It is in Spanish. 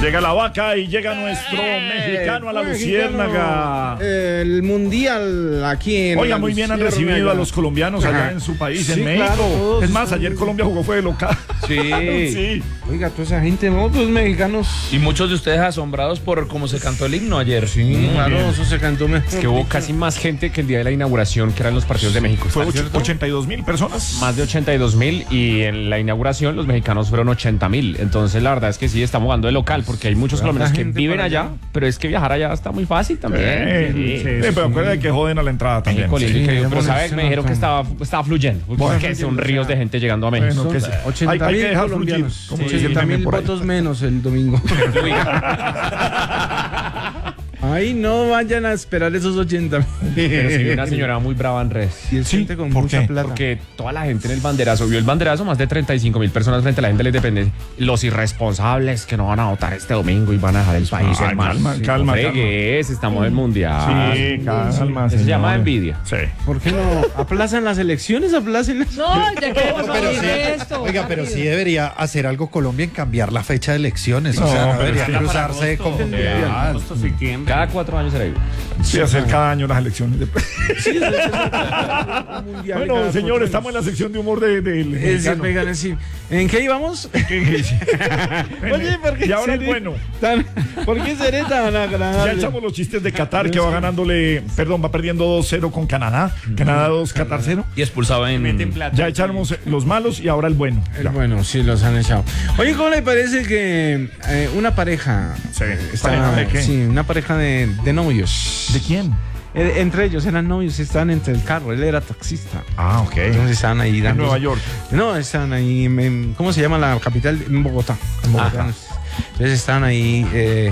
Llega la vaca y llega nuestro mexicano a la Luciérnaga. El mundial aquí en Oiga, muy bien han recibido a los colombianos allá en su país, en México. Claro, es más, ayer Colombia jugó fue de local. Sí. Sí. Oiga, toda esa gente, ¿no? Los mexicanos. Y muchos de ustedes asombrados por cómo se cantó el himno ayer. Sí, claro, eso se cantó mejor. Es que hubo casi más gente que el día de la inauguración, que eran los partidos de México. Fue ¿Cierto? 82.000 personas. Más de 82.000 y en la inauguración los mexicanos fueron 80.000. Entonces la verdad es que sí, estamos jugando de local porque hay muchos colombianos que viven allá, pero es que viajar allá está muy fácil también. Pero acuérdate que joden a la entrada también. México lindo y querido, pero bueno, ¿sabes? Me dijeron que estaba fluyendo. Porque son ríos de gente llegando a México. Bueno, que sí. Hay que 80.000 dejar colombianos. fluir, como dice el 80.000 meme por ahí. votos menos el domingo. Ahí no vayan a esperar esos 80.000. Pero sí vi una señora muy brava en redes. Y es Sí, gente con ¿por mucha qué? plata. Porque toda la gente en el banderazo, vio el banderazo, más de 35.000 personas frente a la gente de la independencia. Los irresponsables que no van a votar este domingo y van a dejar el país, Ay, hermano. calma. Fregues, estamos en el mundial. Sí, calma. Eso se llama señores. envidia. Sí. ¿Por qué no aplazan las elecciones? Aplacen. No, ya queremos Pero salir sí, de esto. oiga, pero sí debería hacer algo Colombia en cambiar la fecha de elecciones. O sea, no pero debería es que cruzarse con Cada 4 años será igual. Sí, hacer cada año las elecciones. Mundial, Bueno, cada señor, cuatro estamos en la sección de humor del mexicano. años. ¿En qué íbamos? Oye, ¿por qué Y ahora el seré bueno. ¿Por qué seré tan Ya agradable? echamos los chistes de Qatar, que va perdiendo 2-0 con Canadá. Canadá 2, Qatar 0. Y expulsado en... Ya echamos los malos y ahora el bueno. Ya. Bueno, sí, los han echado. Oye, ¿cómo le parece que una pareja... Sí. está- ¿Pareja de qué? Sí, una pareja de novios. ¿De quién? Entre ellos eran novios, estaban entre el carro, él era taxista. Ah, ok. Entonces estaban ahí En dando... Nueva York. No, estaban ahí, ¿cómo se llama la capital? En Bogotá. En Bogotá. Entonces estaban ahí